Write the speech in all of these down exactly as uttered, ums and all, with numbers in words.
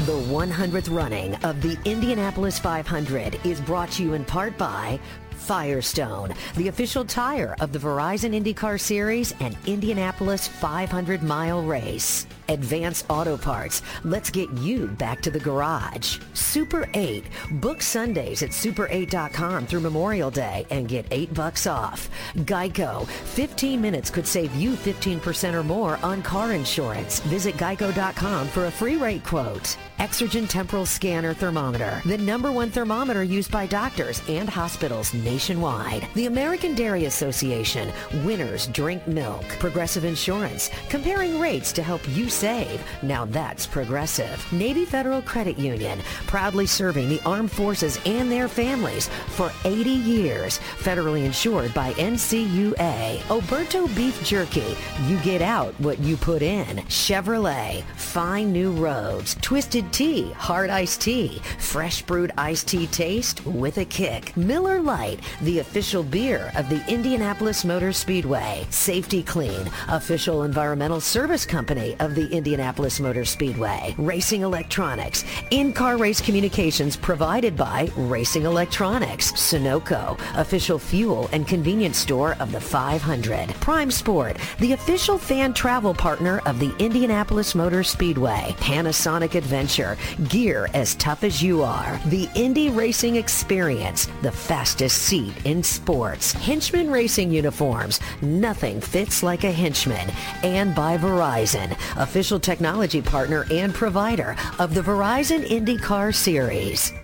The one hundredth running of the Indianapolis five hundred is brought to you in part by Firestone, the official tire of the Verizon IndyCar Series and Indianapolis five hundred mile race. Advance Auto Parts, let's get you back to the garage. Super eight, book Sundays at super eight dot com through Memorial Day and get eight bucks off. Geico, fifteen minutes could save you fifteen percent or more on car insurance. Visit geico dot com for a free rate quote. Exergen Temporal Scanner Thermometer, the number one thermometer used by doctors and hospitals nationwide. The American Dairy Association, winners drink milk. Progressive Insurance, comparing rates to help you save. Now that's progressive. Navy Federal Credit Union, proudly serving the armed forces and their families for eighty years. Federally insured by N C U A. Oberto Beef Jerky, you get out what you put in. Chevrolet, fine new roads. Twisted Tea, hard iced tea. Fresh brewed iced tea taste with a kick. Miller Lite, the official beer of the Indianapolis Motor Speedway. Safety Clean, official environmental service company of the Indianapolis Motor Speedway. Racing Electronics, in-car race communications provided by Racing Electronics. Sunoco, official fuel and convenience store of the five hundred. Prime Sport, the official fan travel partner of the Indianapolis Motor Speedway. Panasonic Adventure, gear as tough as you are. The Indy Racing Experience, the fastest seat in sports. Henchman Racing Uniforms, nothing fits like a henchman. And by Verizon, official technology partner and provider of the Verizon IndyCar Series.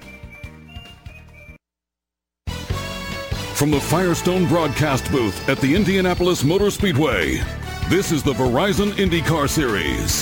From the Firestone broadcast booth at the Indianapolis Motor Speedway, this is the Verizon IndyCar Series.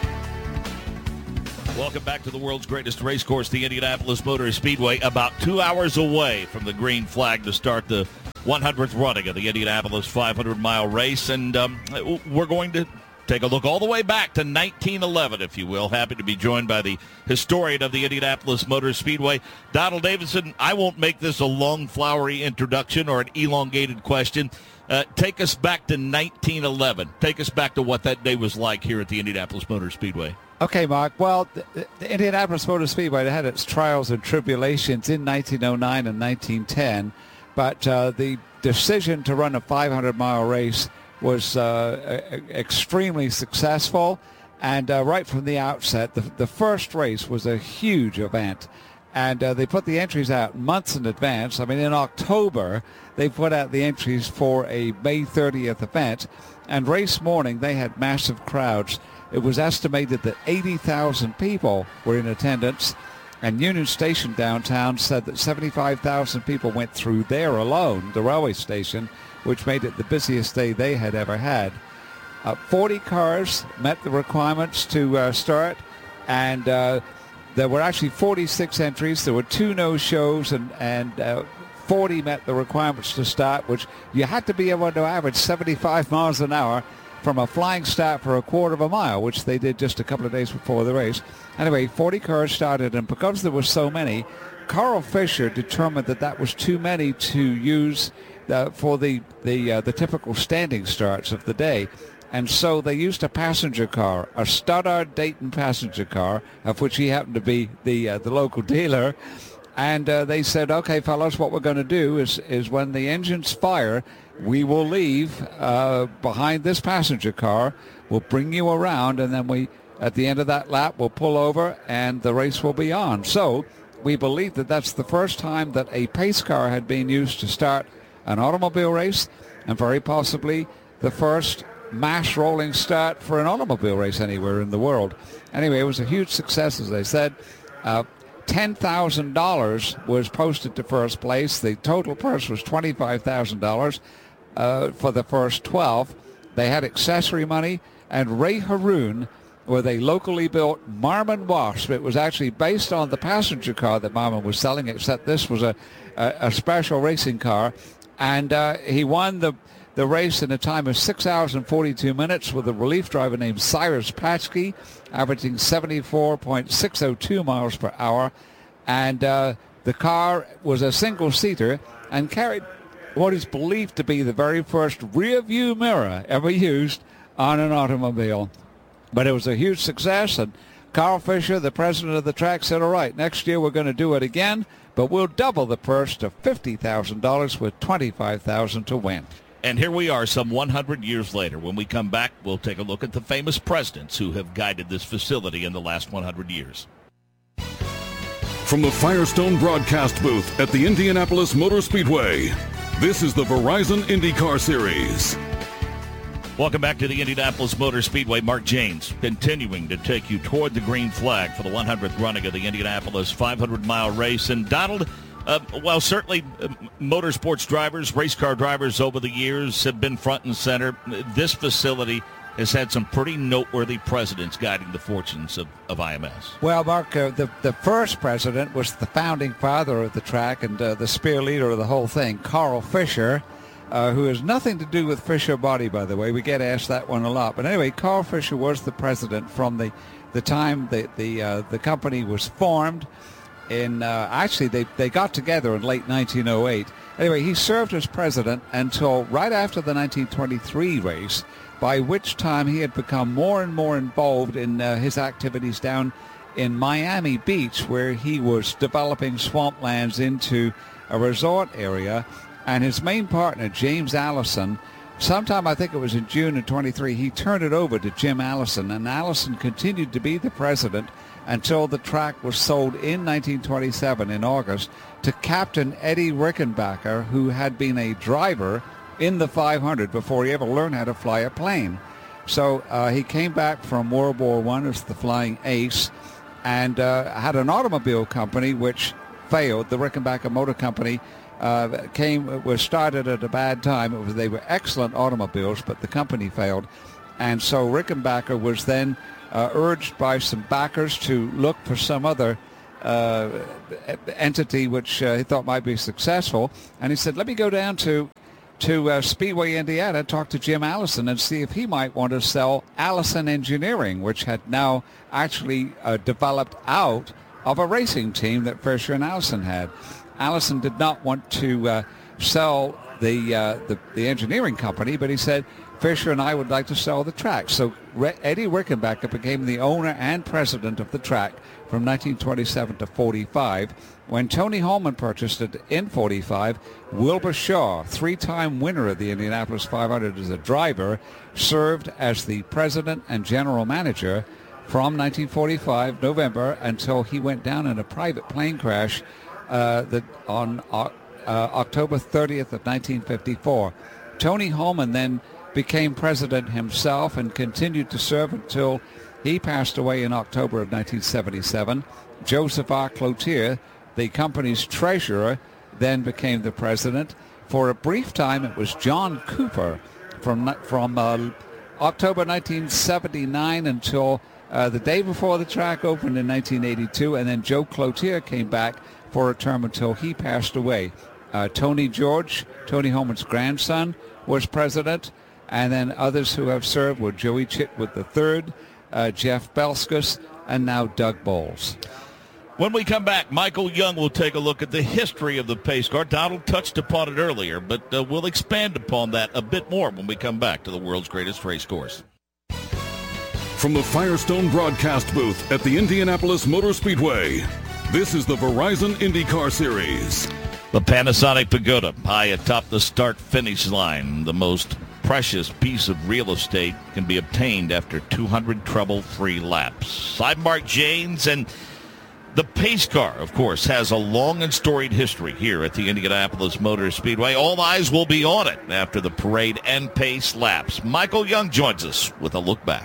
Welcome back to the world's greatest race course, the Indianapolis Motor Speedway, about two hours away from the green flag to start the one hundredth running of the Indianapolis five hundred mile race. And um, we're going to take a look all the way back to nineteen eleven, if you will. Happy to be joined by the historian of the Indianapolis Motor Speedway, Donald Davidson. I won't make this a long, flowery introduction or an elongated question. Uh, take us back to nineteen eleven. Take us back to what that day was like here at the Indianapolis Motor Speedway. Okay, Mark. Well, the, the Indianapolis Motor Speedway had its trials and tribulations in nineteen oh nine and nineteen ten, but uh, the decision to run a five hundred mile race was uh, extremely successful. And uh, right from the outset, the, the first race was a huge event. And uh, they put the entries out months in advance. I mean, in October, they put out the entries for a May thirtieth event. And race morning, they had massive crowds. It was estimated that eighty thousand people were in attendance. And Union Station downtown said that seventy-five thousand people went through there alone, the railway station, which made it the busiest day they had ever had. Uh, forty cars met the requirements to uh, start, and uh, there were actually forty-six entries. There were two no-shows, and, and uh, forty met the requirements to start, which you had to be able to average seventy-five miles an hour from a flying start for a quarter of a mile, which they did just a couple of days before the race. Anyway, forty cars started, and because there were so many, Carl Fisher determined that that was too many to use uh, for the the, uh, the typical standing starts of the day. And so they used a passenger car, a Stoddard Dayton passenger car, of which he happened to be the uh, the local dealer. And uh, they said, okay, fellas, what we're going to do is, is when the engines fire, we will leave uh, behind this passenger car. We'll bring you around, and then we, at the end of that lap, we'll pull over, and the race will be on. So we believe that that's the first time that a pace car had been used to start an automobile race, and very possibly the first mass rolling start for an automobile race anywhere in the world. Anyway, it was a huge success, as I said. Uh, ten thousand dollars was posted to first place. The total purse was twenty-five thousand dollars uh, for the first twelve. They had accessory money, and Ray Haroon with a locally built Marmon Wasp. It was actually based on the passenger car that Marmon was selling, except this was a, a, a special racing car. And uh, he won the the race in a time of six hours and forty-two minutes with a relief driver named Cyrus Patchke, averaging seventy-four point six oh two miles per hour. And uh, the car was a single-seater and carried what is believed to be the very first rear-view mirror ever used on an automobile. But it was a huge success, and Carl Fisher, the president of the track, said, all right, next year we're going to do it again, but we'll double the purse to fifty thousand dollars with twenty-five thousand dollars to win. And here we are some one hundred years later. When we come back, we'll take a look at the famous presidents who have guided this facility in the last one hundred years. From the Firestone broadcast booth at the Indianapolis Motor Speedway, this is the Verizon IndyCar Series. Welcome back to the Indianapolis Motor Speedway. Mark Janes continuing to take you toward the green flag for the one hundredth running of the Indianapolis five hundred mile race. And Donald, uh, well, certainly uh, motorsports drivers, race car drivers over the years have been front and center. This facility has had some pretty noteworthy presidents guiding the fortunes of, of I M S. Well, Mark, uh, the, the first president was the founding father of the track and uh, the spear leader of the whole thing, Carl Fisher, uh, who has nothing to do with Fisher Body, by the way. We get asked that one a lot. But anyway, Carl Fisher was the president from the, the time the, the, uh, the company was formed. In uh, actually, they, they got together in late nineteen oh eight. Anyway, he served as president until right after the nineteen twenty-three race, by which time he had become more and more involved in uh, his activities down in Miami Beach, where he was developing swamplands into a resort area. And his main partner, James Allison, sometime I think it was in June of twenty-three, he turned it over to Jim Allison, and Allison continued to be the president until the track was sold in nineteen twenty-seven in August to Captain Eddie Rickenbacker, who had been a driver in the five hundred before he ever learned how to fly a plane. So uh, he came back from World War One as the flying ace and uh, had an automobile company which failed. The Rickenbacker Motor Company uh, came was started at a bad time. It was, they were excellent automobiles, but the company failed. And so Rickenbacker was then uh, urged by some backers to look for some other uh, entity which uh, he thought might be successful. And he said, let me go down to to uh, Speedway, Indiana, talk to Jim Allison and see if he might want to sell Allison Engineering, which had now actually uh, developed out of a racing team that Fisher and Allison had. Allison did not want to uh, sell the, uh, the the engineering company, but he said, Fisher and I would like to sell the track. So Re- Eddie Rickenbacker became the owner and president of the track from nineteen twenty-seven to forty-five. When Tony Holman purchased it in forty-five, Wilbur Shaw, three-time winner of the Indianapolis five hundred as a driver, served as the president and general manager from nineteen forty-five, November, until he went down in a private plane crash uh, that on uh, October thirtieth of nineteen fifty-four. Tony Holman then became president himself and continued to serve until he passed away in October of nineteen seventy-seven. Joseph R. Cloutier, the company's treasurer, then became the president. For a brief time, it was John Cooper from from uh, October nineteen seventy-nine until uh, the day before the track opened in nineteen eighty-two, and then Joe Cloutier came back for a term until he passed away. Uh, Tony George, Tony Holman's grandson, was president, and then others who have served were Joey Chitwood the third, uh, Jeff Belskus, and now Doug Bowles. When we come back, Michael Young will take a look at the history of the pace car. Donald touched upon it earlier, but uh, we'll expand upon that a bit more when we come back to the world's greatest race course. From the Firestone broadcast booth at the Indianapolis Motor Speedway, this is the Verizon IndyCar Series. The Panasonic Pagoda, high atop the start-finish line. The most precious piece of real estate can be obtained after two hundred trouble-free laps. I'm Mark Janes, and the pace car, of course, has a long and storied history here at the Indianapolis Motor Speedway. All eyes will be on it after the parade and pace laps. Michael Young joins us with a look back.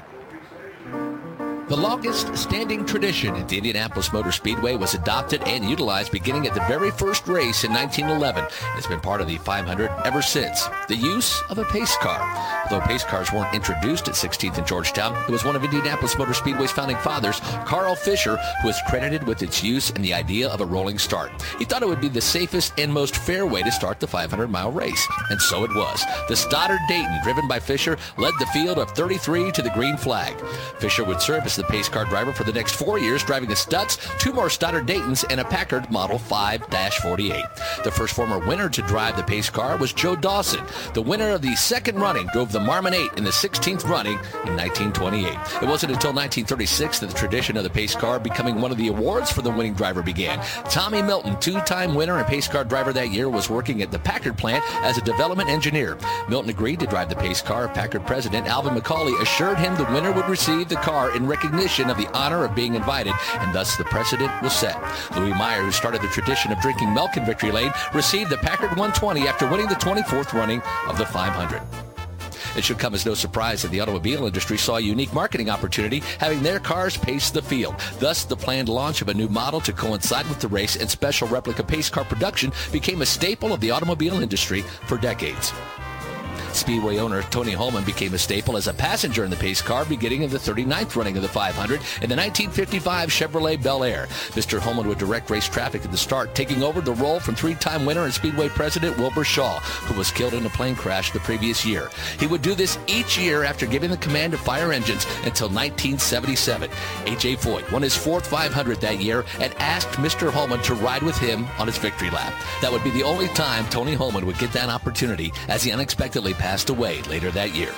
The longest standing tradition at the Indianapolis Motor Speedway was adopted and utilized beginning at the very first race in nineteen eleven. It's been part of the five hundred ever since. The use of a pace car. Although pace cars weren't introduced at sixteenth and Georgetown, it was one of Indianapolis Motor Speedway's founding fathers, Carl Fisher, who is credited with its use and the idea of a rolling start. He thought it would be the safest and most fair way to start the five hundred mile race. And so it was. The Stoddard Dayton, driven by Fisher, led the field of thirty-three to the green flag. Fisher would serve as as the pace car driver for the next four years, driving a Stutz, two more Stoddard Daytons, and a Packard Model five forty-eight. The first former winner to drive the pace car was Joe Dawson. The winner of the second running drove the Marmon eight in the sixteenth running in nineteen twenty-eight. It wasn't until nineteen thirty-six that the tradition of the pace car becoming one of the awards for the winning driver began. Tommy Milton, two-time winner and pace car driver that year, was working at the Packard plant as a development engineer. Milton agreed to drive the pace car. Packard president Alvin McCauley assured him the winner would receive the car in recognition of the honor of being invited, and thus the precedent was set. Louis Meyer, who started the tradition of drinking milk in Victory Lane, received the Packard one twenty after winning the twenty-fourth running of the five hundred. It should come as no surprise that the automobile industry saw a unique marketing opportunity, having their cars pace the field. Thus, the planned launch of a new model to coincide with the race and special replica pace car production became a staple of the automobile industry for decades. Speedway owner Tony Holman became a staple as a passenger in the pace car beginning in the thirty-ninth running of the five hundred in the nineteen fifty-five Chevrolet Bel Air. Mister Holman would direct race traffic at the start, taking over the role from three-time winner and Speedway president Wilbur Shaw, who was killed in a plane crash the previous year. He would do this each year after giving the command to fire engines until nineteen seventy-seven. A J Foyt won his fourth five hundred that year and asked Mister Holman to ride with him on his victory lap. That would be the only time Tony Holman would get that opportunity, as he unexpectedly passed away later that year.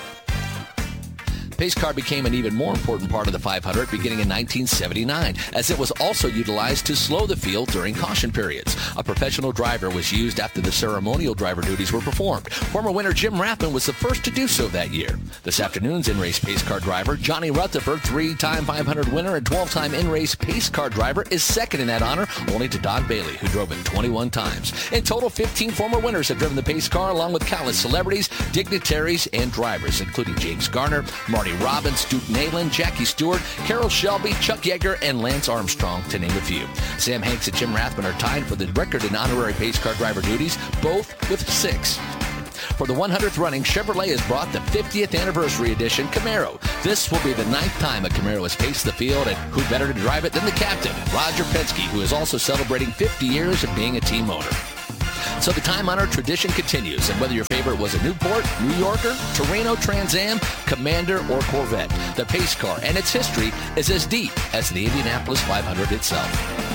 Pace car became an even more important part of the five hundred beginning in nineteen seventy-nine, as it was also utilized to slow the field during caution periods. A professional driver was used after the ceremonial driver duties were performed. Former winner Jim Rathman was the first to do so that year. This afternoon's in-race pace car driver, Johnny Rutherford, three-time five hundred winner and twelve-time in-race pace car driver, is second in that honor, only to Don Bailey, who drove it twenty-one times. In total, fifteen former winners have driven the pace car, along with countless celebrities, dignitaries, and drivers, including James Garner, Marty Robbins, Duke Nayland, Jackie Stewart, Carroll Shelby, Chuck Yeager, and Lance Armstrong, to name a few. Sam Hanks and Jim Rathman are tied for the record in honorary pace car driver duties, both with six. For the one hundredth running, Chevrolet has brought the fiftieth anniversary edition Camaro. This will be the ninth time a Camaro has paced the field, and who better to drive it than the captain, Roger Penske, who is also celebrating fifty years of being a team owner. So the time-honored tradition continues, and whether your favorite was a Newport, New Yorker, Torino Trans Am, Commander, or Corvette, the pace car and its history is as deep as the Indianapolis five hundred itself.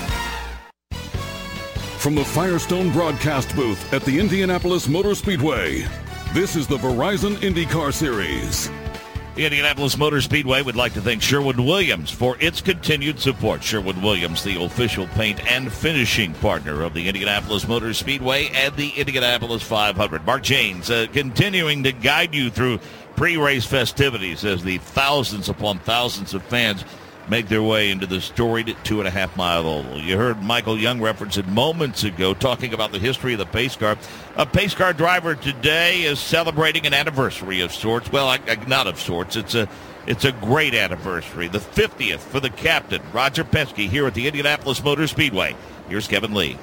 From the Firestone broadcast booth at the Indianapolis Motor Speedway, this is the Verizon IndyCar Series. The Indianapolis Motor Speedway would like to thank Sherwin-Williams for its continued support. Sherwin-Williams, the official paint and finishing partner of the Indianapolis Motor Speedway and the Indianapolis five hundred. Mark Janes uh, continuing to guide you through pre-race festivities as the thousands upon thousands of fans make their way into the storied two and a half mile oval. You heard Michael Young reference it moments ago, talking about the history of the pace car. A pace car driver today is celebrating an anniversary of sorts. Well, I, I, not of sorts. It's a it's a great anniversary. The fiftieth for the captain, Roger Penske, here at the Indianapolis Motor Speedway. Here's Kevin Lee.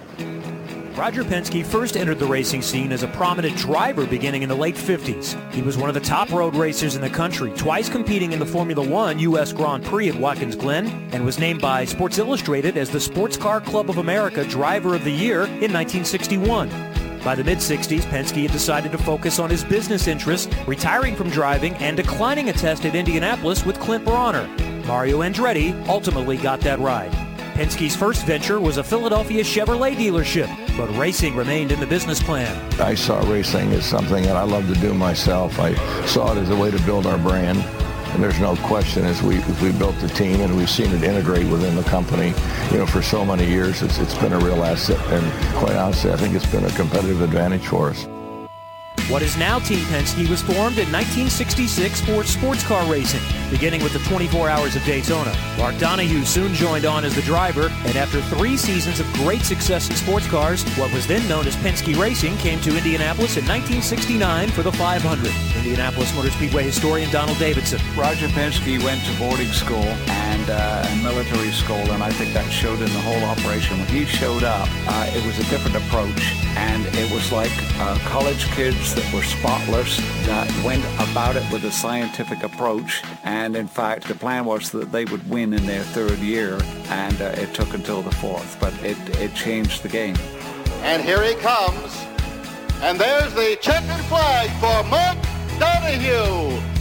Roger Penske first entered the racing scene as a prominent driver beginning in the late fifties. He was one of the top road racers in the country, twice competing in the Formula One U S Grand Prix at Watkins Glen, and was named by Sports Illustrated as the Sports Car Club of America Driver of the Year in nineteen sixty-one. By the mid-sixties, Penske had decided to focus on his business interests, retiring from driving and declining a test at Indianapolis with Clint Bronner. Mario Andretti ultimately got that ride. Penske's first venture was a Philadelphia Chevrolet dealership, but racing remained in the business plan. I saw racing as something that I love to do myself. I saw it as a way to build our brand, and there's no question as we as we built the team and we've seen it integrate within the company, you know, for so many years. It's it's been a real asset, and quite honestly, I think it's been a competitive advantage for us. What is now Team Penske was formed in nineteen sixty-six for sports car racing, beginning with the twenty-four hours of Daytona. Mark Donohue soon joined on as the driver, and after three seasons of great success in sports cars, what was then known as Penske Racing came to Indianapolis in nineteen sixty-nine for the five hundred. Indianapolis Motor Speedway historian Donald Davidson. Roger Penske went to boarding school and uh, military school, and I think that showed in the whole operation. When he showed up, uh, it was a different approach, and it was like uh, college kids that were spotless, that went about it with a scientific approach, and in fact the plan was that they would win in their third year, and uh, it took until the fourth, but it, it changed the game. And here he comes, and there's the checkered flag for Mark Donohue,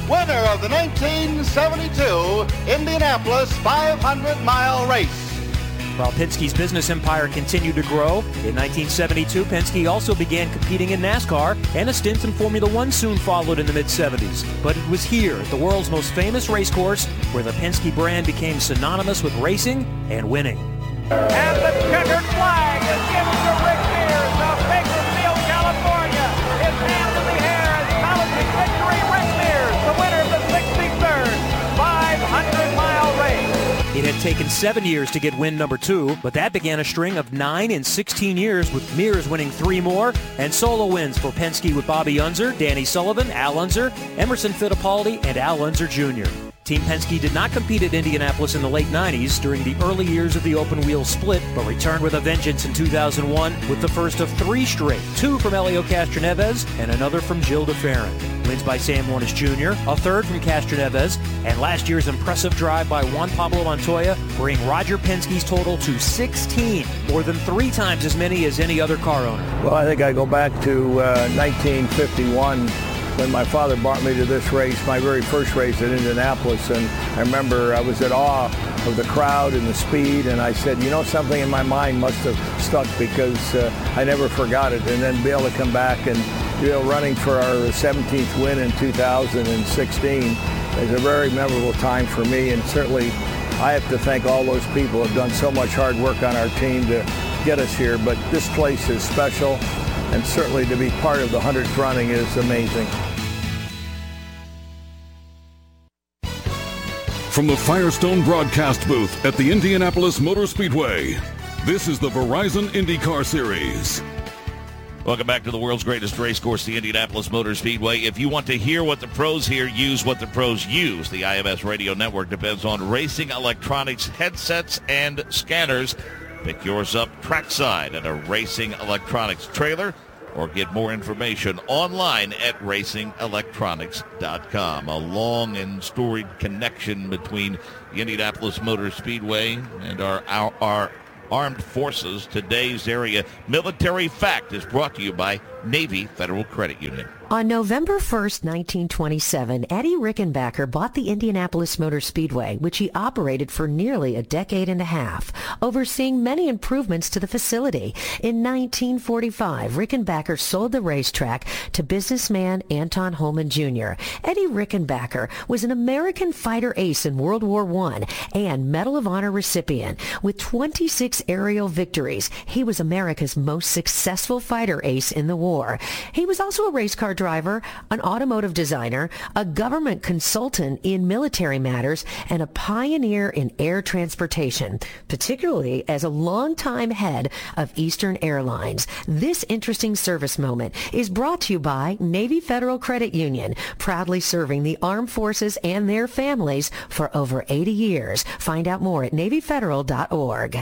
winner of the nineteen seventy-two Indianapolis five hundred mile race. While Penske's business empire continued to grow, in nineteen seventy-two, Penske also began competing in NASCAR, and a stint in Formula One soon followed in the mid seventies. But it was here, at the world's most famous race course, where the Penske brand became synonymous with racing and winning. And the checkered flag is given to Rick Mears of Bakersfield, California. His hands in the air as challenging victory. Rick Mears, the winner of the sixty-third five hundred mile race. It had taken seven years to get win number two, but that began a string of nine in sixteen years, with Mears winning three more, and solo wins for Penske with Bobby Unser, Danny Sullivan, Al Unser, Emerson Fittipaldi, and Al Unser Junior Team Penske did not compete at Indianapolis in the late nineties during the early years of the open-wheel split, but returned with a vengeance in two thousand one with the first of three straight, two from Helio Castroneves and another from Gilles de Ferran. Wins by Sam Warnes Junior, a third from Castroneves, and last year's impressive drive by Juan Pablo Montoya bring Roger Penske's total to sixteen, more than three times as many as any other car owner. Well, I think I go back to uh, nineteen fifty-one when my father brought me to this race, my very first race at Indianapolis, and I remember I was at awe of the crowd and the speed, and I said, you know, something in my mind must have stuck because uh, I never forgot it. And then be able to come back and you know, running for our seventeenth win in two thousand sixteen is a very memorable time for me, and certainly I have to thank all those people who have done so much hard work on our team to get us here. But this place is special, and certainly to be part of the hundredth running is amazing. From the Firestone broadcast booth at the Indianapolis Motor Speedway, this is the Verizon IndyCar Series. Welcome back to the world's greatest race course, the Indianapolis Motor Speedway. If you want to hear what the pros here use, what the pros use, the I M S Radio Network depends on racing electronics, headsets, and scanners. Pick yours up trackside at a Racing Electronics trailer, or get more information online at racing electronics dot com. A long and storied connection between the Indianapolis Motor Speedway and our, our, our armed forces. Today's area military fact is brought to you by Navy Federal Credit Union. On November first, nineteen twenty-seven, Eddie Rickenbacker bought the Indianapolis Motor Speedway, which he operated for nearly a decade and a half, overseeing many improvements to the facility. In nineteen forty-five, Rickenbacker sold the racetrack to businessman Anton Holman Junior Eddie Rickenbacker was an American fighter ace in World War One and Medal of Honor recipient. With twenty-six aerial victories, he was America's most successful fighter ace in the war. He was also a race car driver, an automotive designer, a government consultant in military matters, and a pioneer in air transportation, particularly as a longtime head of Eastern Airlines. This interesting service moment is brought to you by Navy Federal Credit Union, proudly serving the armed forces and their families for over eighty years. Find out more at navy federal dot org.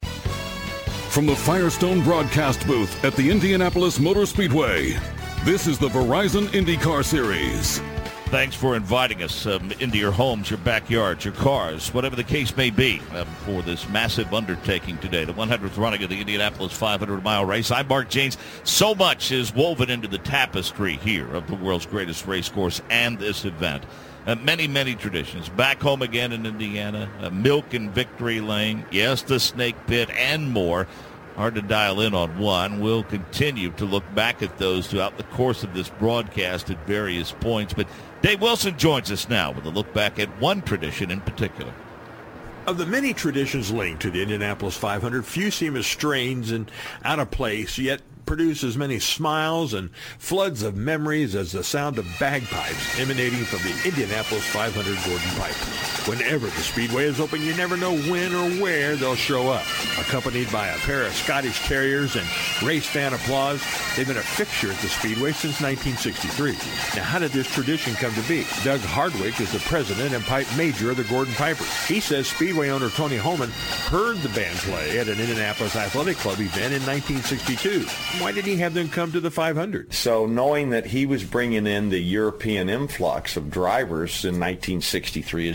From the Firestone broadcast booth at the Indianapolis Motor Speedway, this is the Verizon IndyCar Series. Thanks for inviting us um, into your homes, your backyards, your cars, whatever the case may be, um, for this massive undertaking today, the one hundredth running of the Indianapolis five hundred mile race. I'm Mark Janes. So much is woven into the tapestry here of the world's greatest race course and this event. Uh, many, many traditions. Back home again in Indiana, uh, Milk and Victory Lane, yes, the Snake Pit, and more. Hard to dial in on one. We'll continue to look back at those throughout the course of this broadcast at various points. But Dave Wilson joins us now with a look back at one tradition in particular. Of the many traditions linked to the Indianapolis five hundred, few seem as strange and out of place, yet produce as many smiles and floods of memories as the sound of bagpipes emanating from the Indianapolis five hundred Gordon Piper. Whenever the Speedway is open, you never know when or where they'll show up. Accompanied by a pair of Scottish Terriers and race fan applause, they've been a fixture at the Speedway since nineteen sixty-three. Now, how did this tradition come to be? Doug Hardwick is the president and pipe major of the Gordon Pipers. He says Speedway owner Tony Holman heard the band play at an Indianapolis Athletic Club event in nineteen sixty-two. Why did he have them come to the five hundred? So knowing that he was bringing in the European influx of drivers in nineteen sixty-three as Jimmy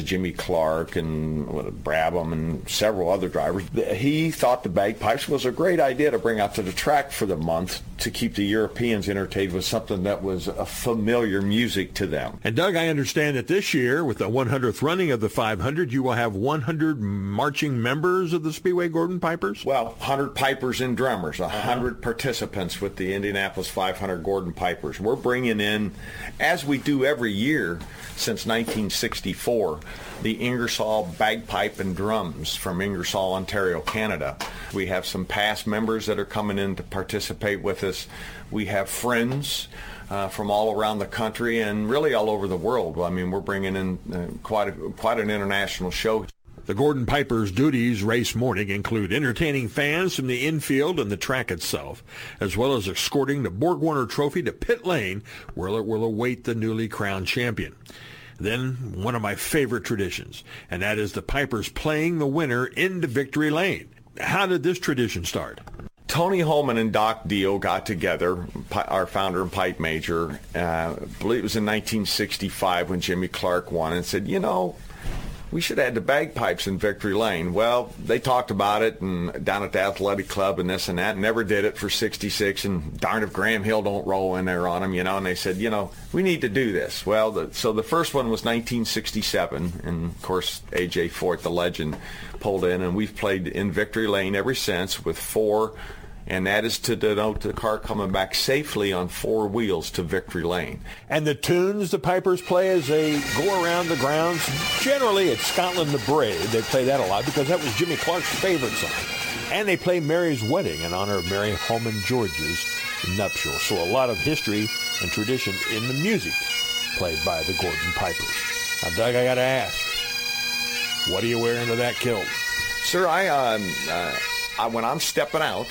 Clark and uh, Brabham and several other drivers. He thought the bagpipes was a great idea to bring out to the track for the month to keep the Europeans entertained with something that was a familiar music to them. And Doug, I understand that this year, with the one hundredth running of the five hundred, you will have one hundred marching members of the Speedway Gordon Pipers? Well, one hundred pipers and drummers, one hundred uh-huh. participants with the Indianapolis five hundred Gordon Pipers. We're bringing in, as we do every year since nineteen sixty-four, the Ingersoll Bagpipe and Drums from Ingersoll, Ontario, Canada. We have some past members that are coming in to participate with us. We have friends uh, from all around the country and really all over the world. I mean, we're bringing in uh, quite a, quite an international show. The Gordon Pipers' duties race morning include entertaining fans from the infield and the track itself, as well as escorting the Borg Warner Trophy to pit lane, where it will await the newly crowned champion. Then, one of my favorite traditions, and that is the Pipers playing the winner into victory lane. How did this tradition start? Tony Holman and Doc Dio got together, our founder and pipe major, uh, I believe it was in nineteen sixty-five when Jimmy Clark won, and said, you know, we should add the bagpipes in victory lane. Well, they talked about it and down at the athletic club and this and that, and never did it for sixty-six, and darn if Graham Hill don't roll in there on them, you know, and they said, you know, we need to do this. Well, the, so the first one was nineteen sixty-seven, and of course A J Fort, the legend, pulled in, and we've played in victory lane ever since with four, and that is to denote the car coming back safely on four wheels to victory lane. And the tunes the Pipers play as they go around the grounds, generally it's Scotland the Brave. They play that a lot because that was Jimmy Clark's favorite song. And they play Mary's Wedding in honor of Mary Holman George's nuptial. So a lot of history and tradition in the music played by the Gordon Pipers. Now, Doug, I got to ask, what do you wear into that kilt? Sir, I, um, uh, I when I'm stepping out,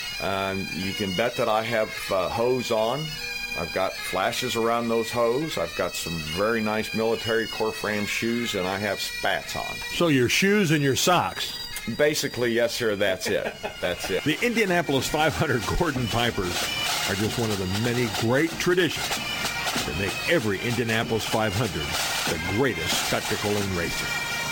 Um, you can bet that I have uh, hose on. I've got flashes around those hose. I've got some very nice military core frame shoes, and I have spats on. So your shoes and your socks. Basically, yes, sir, that's it. That's it. The Indianapolis five hundred Gordon Pipers are just one of the many great traditions that make every Indianapolis five hundred the greatest spectacle in racing.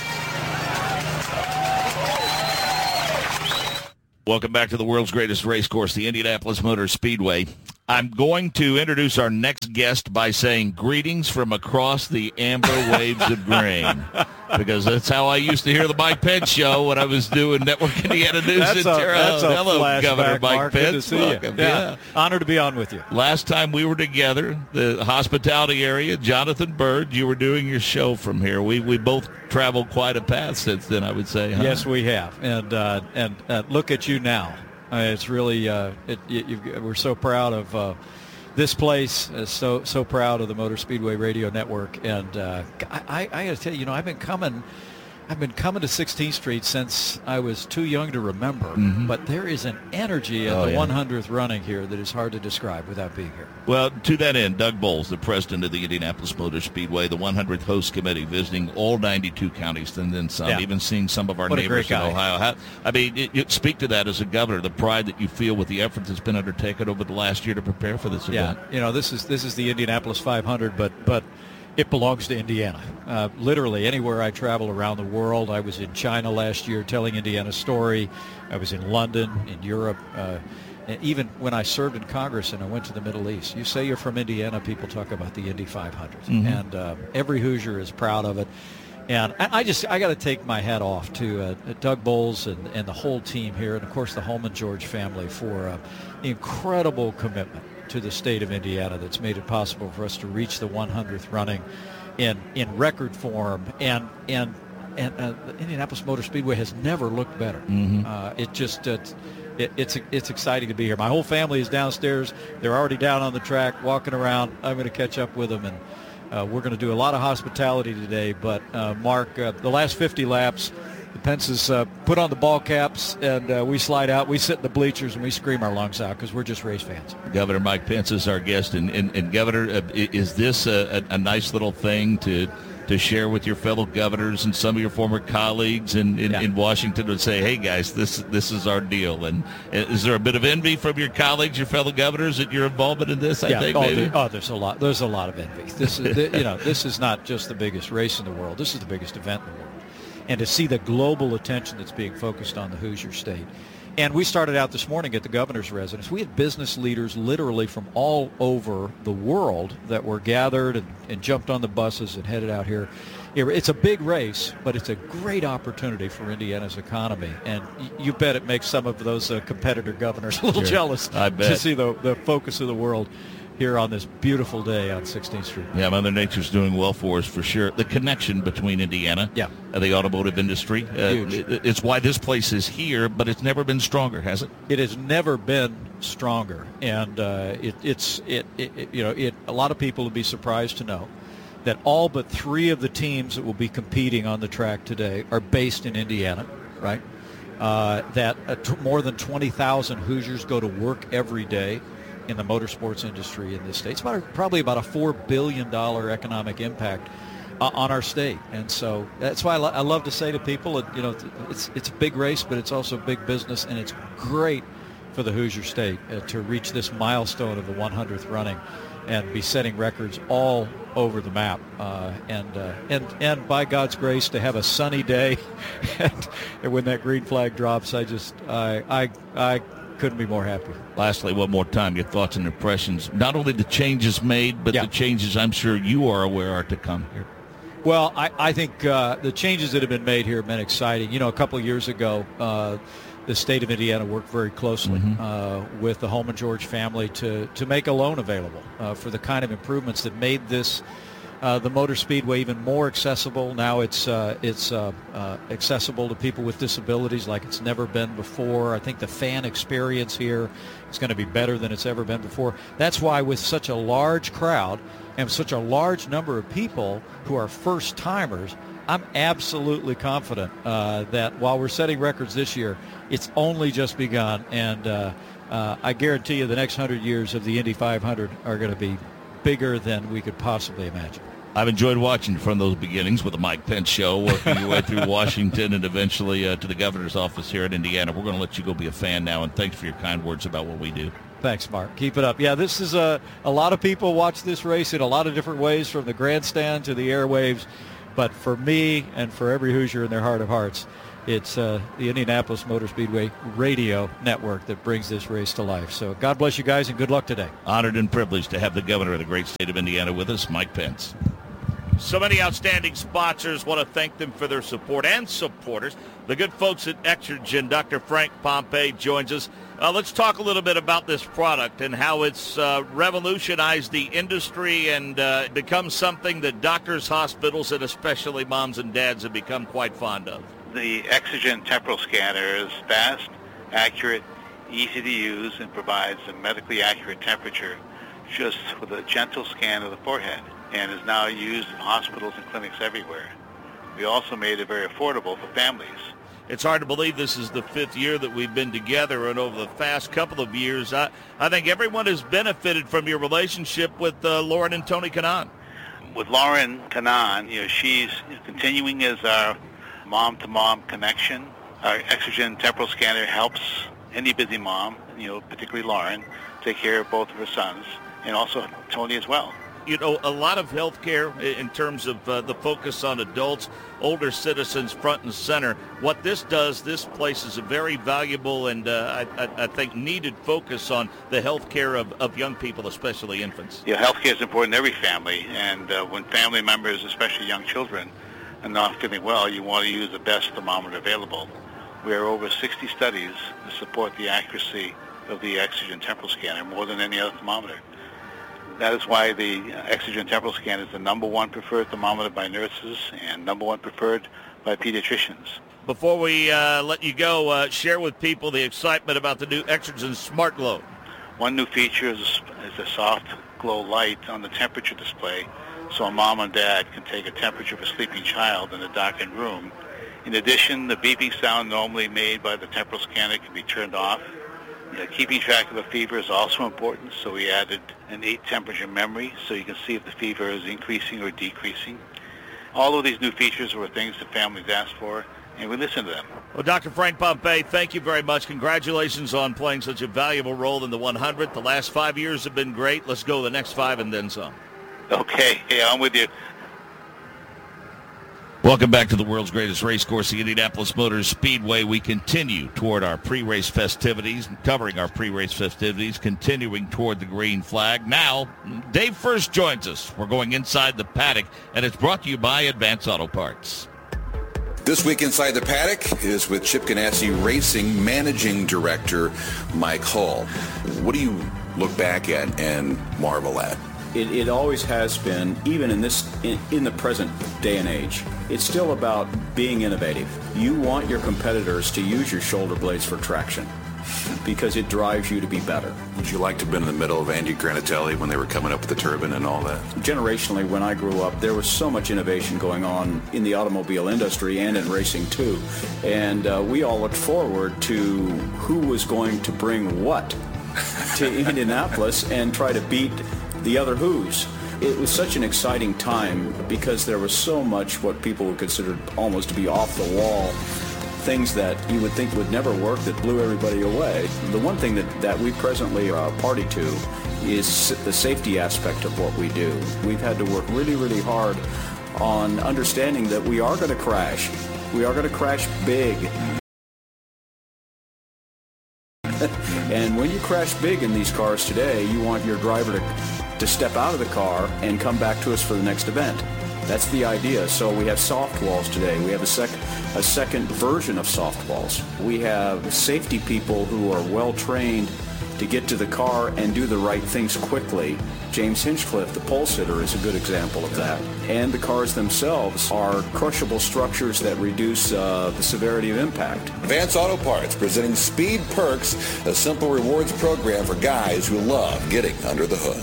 Welcome back to the world's greatest race course, the Indianapolis Motor Speedway. I'm going to introduce our next guest by saying greetings from across the amber waves of grain, because that's how I used to hear the Mike Pence show when I was doing Network Indiana News that's in a, Terre Haute. Hello, flashback, Governor Mike Mark. Pence. Good to see Welcome. you. Yeah. Yeah. Honor to be on with you. Last time we were together, the hospitality area, Jonathan Bird, you were doing your show from here. We we both traveled quite a path since then, I would say. Huh? Yes, we have. And uh, and uh, look at you now. Uh, it's really uh, it, you, you've, we're so proud of uh, this place. Uh, so so proud of the Motor Speedway Radio Network. And uh, I, I, I got to tell you, you know, I've been coming. I've been coming to sixteenth Street since I was too young to remember, mm-hmm. but there is an energy at oh, the yeah. one hundredth running here that is hard to describe without being here. Well, to that end, Doug Bowles, the president of the Indianapolis Motor Speedway, the one hundredth host committee, visiting all ninety-two counties and then some, yeah. even seeing some of our what neighbors in guy. Ohio. How, I mean, it, it, speak to that as a governor, the pride that you feel with the effort that's been undertaken over the last year to prepare for this event. Yeah, you know, this is this is the Indianapolis five hundred, but but. It belongs to Indiana. Uh, literally anywhere I travel around the world. I was in China last year telling Indiana's story. I was in London, in Europe. Uh, and even when I served in Congress and I went to the Middle East, you say you're from Indiana, people talk about the Indy five hundred. Mm-hmm. And uh, every Hoosier is proud of it. And I, I just, I got to take my hat off to uh, Doug Bowles and, and the whole team here, and of course the Holman George family for uh, incredible commitment to the state of Indiana that's made it possible for us to reach the one hundredth running in in record form, and and and uh, the Indianapolis Motor Speedway has never looked better. Mm-hmm. Uh, it just uh, it, it's it's exciting to be here. My whole family is downstairs. They're already down on the track, walking around. I'm going to catch up with them, and uh, we're going to do a lot of hospitality today. But uh, Mark, uh, the last fifty laps. The Pences uh, put on the ball caps, and uh, we slide out. We sit in the bleachers, and we scream our lungs out because we're just race fans. Governor Mike Pence is our guest. And, and, and Governor, uh, is this a, a nice little thing to to share with your fellow governors and some of your former colleagues in, in, yeah. in Washington to say, hey, guys, this this is our deal? And is there a bit of envy from your colleagues, your fellow governors, at your involvement in this, I yeah. think? Oh, maybe? There, oh, there's a lot. There's a lot of envy. This is, the, you know, this is not just the biggest race in the world. This is the biggest event in the world. And to see the global attention that's being focused on the Hoosier State. And we started out this morning at the governor's residence. We had business leaders literally from all over the world that were gathered and, and jumped on the buses and headed out here. It's a big race, but it's a great opportunity for Indiana's economy. And you bet it makes some of those uh, competitor governors a little sure. jealous I bet. to see the, the focus of the world here on this beautiful day on sixteenth Street. Yeah, Mother Nature's doing well for us for sure. The connection between Indiana yeah. and the automotive industry, uh, it, it's why this place is here, but it's never been stronger, has it? It has never been stronger, and uh, it, it's it, it you know it. A lot of people will be surprised to know that all but three of the teams that will be competing on the track today are based in Indiana, right? Uh, that uh, t- more than twenty thousand Hoosiers go to work every day in the motorsports industry in this state. It's about a, probably about a four billion dollars economic impact uh, on our state. And so that's why I, lo- I love to say to people, that, you know, it's it's a big race, but it's also big business, and it's great for the Hoosier State uh, to reach this milestone of the one hundredth running and be setting records all over the map. Uh, and, uh, and and by God's grace, to have a sunny day, and, and when that green flag drops, I just, I I I couldn't be more happy. Lastly, one more time, your thoughts and impressions, not only the changes made, but yeah. the changes I'm sure you are aware are to come here. Well, I, I think uh, the changes that have been made here have been exciting. You know, a couple of years ago, uh, the state of Indiana worked very closely mm-hmm. uh, with the Holman George family to, to make a loan available uh, for the kind of improvements that made this Uh, the Motor Speedway even more accessible. Now it's uh, it's uh, uh, accessible to people with disabilities like it's never been before. I think the fan experience here is going to be better than it's ever been before. That's why with such a large crowd and such a large number of people who are first-timers, I'm absolutely confident uh, that while we're setting records this year, it's only just begun. And uh, uh, I guarantee you the next one hundred years of the Indy five hundred are going to be bigger than we could possibly imagine. I've enjoyed watching from those beginnings with the Mike Pence Show, working your way through Washington and eventually uh, to the governor's office here in Indiana. We're going to let you go be a fan now, and thanks for your kind words about what we do. Thanks, Mark. Keep it up. Yeah, this is a, a lot of people watch this race in a lot of different ways, from the grandstand to the airwaves. But for me and for every Hoosier in their heart of hearts, it's uh, the Indianapolis Motor Speedway radio network that brings this race to life. So God bless you guys, and good luck today. Honored and privileged to have the governor of the great state of Indiana with us, Mike Pence. So many outstanding sponsors. Want to thank them for their support and supporters. The good folks at Exergen. Doctor Frank Pompey joins us. Uh, let's talk a little bit about this product and how it's uh, revolutionized the industry and uh, become something that doctors, hospitals, and especially moms and dads have become quite fond of. The Exergen temporal scanner is fast, accurate, easy to use, and provides a medically accurate temperature just with a gentle scan of the forehead, and is now used in hospitals and clinics everywhere. We also made it very affordable for families. It's hard to believe this is the fifth year that we've been together, and over the past couple of years, I, I think everyone has benefited from your relationship with uh, Lauren and Tony Kanaan. With Lauren Kanaan, you know, she's continuing as our mom-to-mom connection. Our Exergen temporal scanner helps any busy mom, you know, particularly Lauren, take care of both of her sons, and also Tony as well. You know, a lot of healthcare in terms of uh, the focus on adults, older citizens front and center. What this does, this places a very valuable and uh, I, I think needed focus on the healthcare of, of young people, especially infants. Yeah, healthcare is important in every family, and uh, when family members, especially young children, are not feeling well, you want to use the best thermometer available. We have over sixty studies to support the accuracy of the Exergen temporal scanner, more than any other thermometer. That is why the Exergen temporal scanner is the number one preferred thermometer by nurses and number one preferred by pediatricians. Before we uh, let you go, uh, share with people the excitement about the new Exergen Smart Glow. One new feature is, is a soft glow light on the temperature display, so a mom and dad can take a temperature of a sleeping child in a darkened room. In addition, the beeping sound normally made by the temporal scanner can be turned off. You know, keeping track of a fever is also important, so we added an eight temperature memory so you can see if the fever is increasing or decreasing. All of these new features were things the families asked for, and we listened to them. Well, Doctor Frank Pompei, thank you very much. Congratulations on playing such a valuable role in the one hundred. The last five years have been great. Let's go the next five and then some. Okay, yeah, I'm with you. Welcome back to the world's greatest race course, the Indianapolis Motor Speedway. We continue toward our pre-race festivities, covering our pre-race festivities, continuing toward the green flag. Now, Dave First joins us. We're going inside the paddock, and it's brought to you by Advance Auto Parts. This week Inside the Paddock is with Chip Ganassi Racing Managing Director Mike Hull. What do you look back at and marvel at? It, it always has been, even in this, in, in the present day and age, it's still about being innovative. You want your competitors to use your shoulder blades for traction because it drives you to be better. Would you like to have been in the middle of Andy Granatelli when they were coming up with the turbine and all that? Generationally, when I grew up, there was so much innovation going on in the automobile industry and in racing too. And uh, we all looked forward to who was going to bring what to Indianapolis and try to beat the other who's. It was such an exciting time because there was so much what people would consider almost to be off the wall, things that you would think would never work that blew everybody away. The one thing that, that we presently are party to is the safety aspect of what we do. We've had to work really, really hard on understanding that we are going to crash. We are going to crash big. And when you crash big in these cars today, you want your driver to to step out of the car and come back to us for the next event. That's the idea. So we have soft walls today. We have a, sec- a second version of soft walls. We have safety people who are well trained to get to the car and do the right things quickly. James Hinchcliffe, the pole sitter, is a good example of that. And the cars themselves are crushable structures that reduce uh, the severity of impact. Advance Auto Parts presenting Speed Perks, a simple rewards program for guys who love getting under the hood.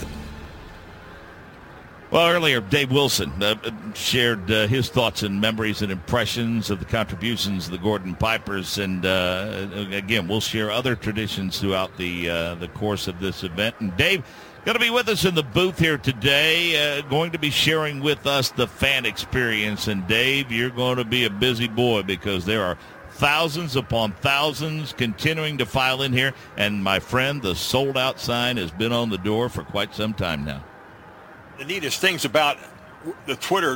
Well, earlier, Dave Wilson uh, shared uh, his thoughts and memories and impressions of the contributions of the Gordon Pipers. And, uh, again, we'll share other traditions throughout the uh, the course of this event. And Dave, going to be with us in the booth here today, uh, going to be sharing with us the fan experience. And, Dave, you're going to be a busy boy because there are thousands upon thousands continuing to file in here. And, my friend, the sold-out sign has been on the door for quite some time now. The neatest things about the Twitter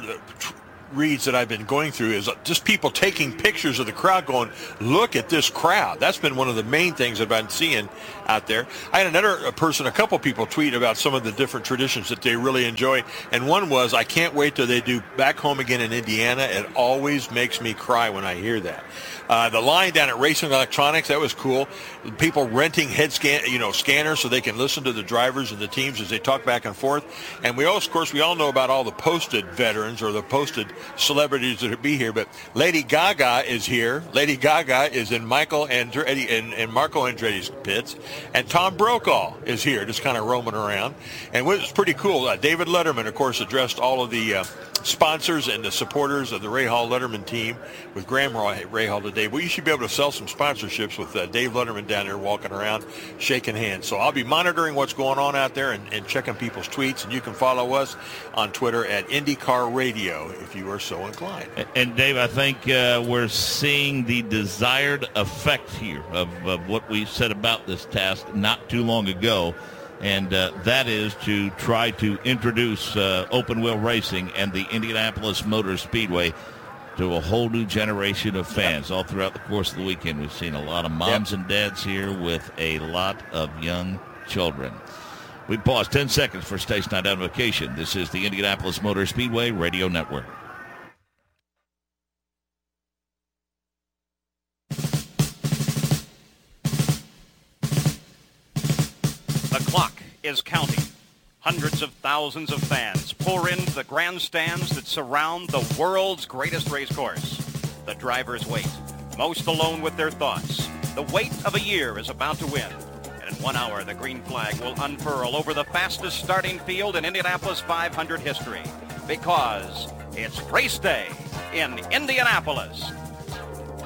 reads that I've been going through is just people taking pictures of the crowd going, look at this crowd. That's been one of the main things I've been seeing out there. I had another person, a couple people tweet about some of the different traditions that they really enjoy. And one was, I can't wait till they do Back Home Again in Indiana. It always makes me cry when I hear that. Uh, the line down at Racing Electronics, that was cool. People renting head scan, you know, scanners so they can listen to the drivers and the teams as they talk back and forth. And we also, of course, we all know about all the posted veterans or the posted celebrities that will be here. But Lady Gaga is here. Lady Gaga is in Michael Andretti and, and Marco Andretti's pits. And Tom Brokaw is here, just kind of roaming around. And it was pretty cool. Uh, David Letterman, of course, addressed all of the uh, sponsors and the supporters of the Ray Hall Letterman team with Graham Ray Hall today. Well, you should be able to sell some sponsorships with uh, Dave Letterman down there walking around, shaking hands. So I'll be monitoring what's going on out there and, and checking people's tweets. And you can follow us on Twitter at IndyCar Radio if you are so inclined. And, and Dave, I think uh, we're seeing the desired effect here of, of what we said about this task not too long ago. And uh, that is to try to introduce uh, open-wheel racing and the Indianapolis Motor Speedway to a whole new generation of fans. All throughout the course of the weekend, we've seen a lot of moms yep. and dads here with a lot of young children. We pause ten seconds for station identification. This is the Indianapolis Motor Speedway Radio Network. The clock is counting. Hundreds of thousands of fans pour into the grandstands that surround the world's greatest race course. The drivers wait, most alone with their thoughts. The wait of a year is about to win. And in one hour, the green flag will unfurl over the fastest starting field in Indianapolis five hundred history. Because it's race day in Indianapolis.